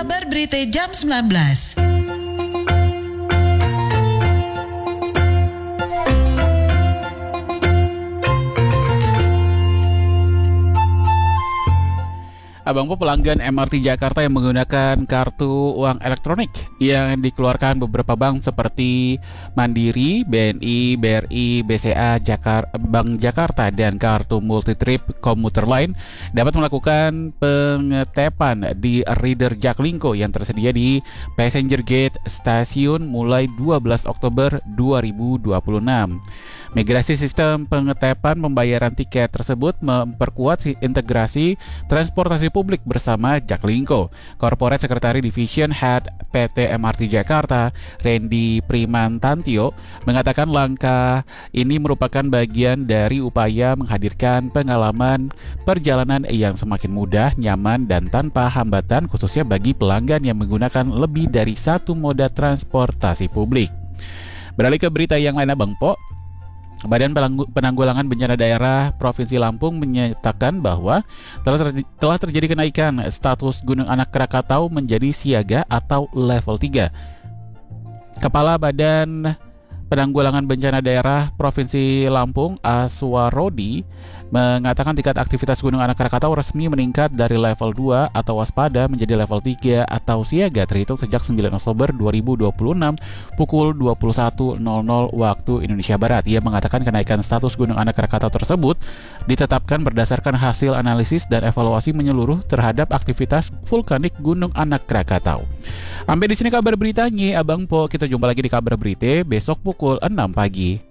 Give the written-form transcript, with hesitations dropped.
Kabar Berita Jam 19. Abang Po, pelanggan MRT Jakarta yang menggunakan kartu uang elektronik yang dikeluarkan beberapa bank seperti Mandiri, BNI, BRI, BCA, Bank Jakarta, dan kartu multitrip komuter lain dapat melakukan pengetepan di reader Jaklingko yang tersedia di Passenger Gate stasiun mulai 12 Oktober 2026. Migrasi sistem pengetepan pembayaran tiket tersebut memperkuat integrasi transportasi publik bersama Jaklingko. Corporate Secretary Division Head PT MRT Jakarta, Randy Primantantio, mengatakan langkah ini merupakan bagian dari upaya menghadirkan pengalaman perjalanan yang semakin mudah, nyaman, dan tanpa hambatan, khususnya bagi pelanggan yang menggunakan lebih dari satu moda transportasi publik. Beralih ke berita yang lain, Abang Po. Badan Penanggulangan Bencana Daerah Provinsi Lampung menyatakan bahwa telah terjadi kenaikan status Gunung Anak Krakatau menjadi siaga atau level 3. Kepala Badan Penanggulangan Bencana Daerah Provinsi Lampung, Aswarodi, mengatakan tingkat aktivitas Gunung Anak Krakatau resmi meningkat dari level 2 atau waspada menjadi level 3 atau siaga terhitung sejak 9 Oktober 2026 pukul 21.00 waktu Indonesia Barat. Ia mengatakan kenaikan status Gunung Anak Krakatau tersebut ditetapkan berdasarkan hasil analisis dan evaluasi menyeluruh terhadap aktivitas vulkanik Gunung Anak Krakatau. Sampai di sini kabar beritanya, Abang Po. Kita jumpa lagi di kabar berita besok pukul 6 pagi.